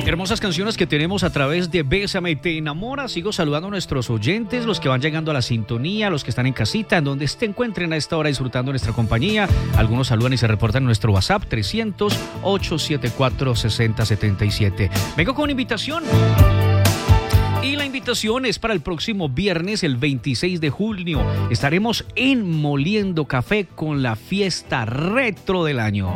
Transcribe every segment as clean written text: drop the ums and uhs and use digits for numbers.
Hermosas canciones que tenemos a través de Bésame Te Enamora. Sigo saludando a nuestros oyentes, los que van llegando a la sintonía, los que están en casita, en donde se encuentren a esta hora disfrutando de nuestra compañía. Algunos saludan y se reportan en nuestro WhatsApp 300-874-6077. Vengo con una invitación. Y la invitación es para el próximo viernes, el 26 de junio. Estaremos en Moliendo Café con la fiesta retro del año.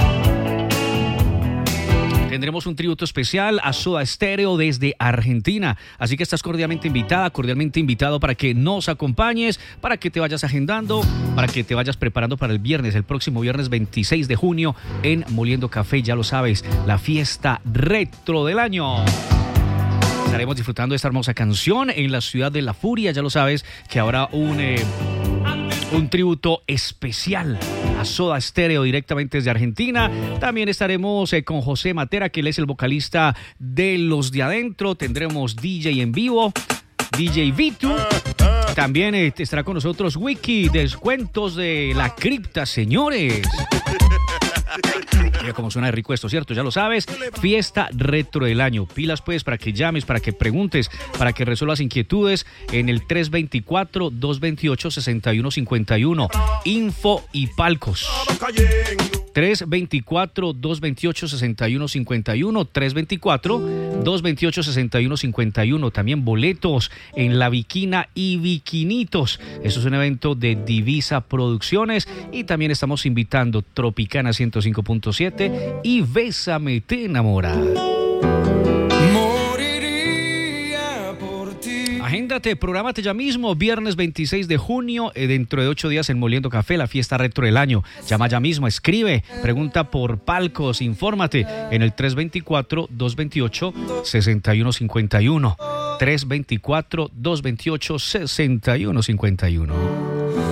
Tendremos un tributo especial a Soda Stereo desde Argentina. Así que estás cordialmente invitada, cordialmente invitado para que nos acompañes, para que te vayas agendando, para que te vayas preparando para el viernes, el próximo viernes 26 de junio en Moliendo Café. Ya lo sabes, la fiesta retro del año. Estaremos disfrutando de esta hermosa canción en la ciudad de La Furia. Ya lo sabes que habrá un tributo especial a Soda Stereo directamente desde Argentina. También estaremos con José Matera, que él es el vocalista de Los de Adentro. Tendremos DJ en vivo, DJ Vitu. También estará con nosotros Wiki, Descuentos de la Cripta, señores. Mira cómo suena de rico esto, ¿cierto? Ya lo sabes, fiesta retro del año. Pilas pues para que llames, para que preguntes, para que resuelvas inquietudes en el 324-228-6151. Info y palcos. 324-228-6151. 324-228-6151. También boletos en La Viquina y Viquinitos. Esto es un evento de Divisa Producciones. Y también estamos invitando Tropicana 105.7 y Bésame Te Enamora. Agéndate, prográmate ya mismo, viernes 26 de junio, dentro de 8 días en Moliendo Café, la fiesta retro del año. Llama ya mismo, escribe, pregunta por palcos, infórmate en el 324-228-6151. 324-228-6151.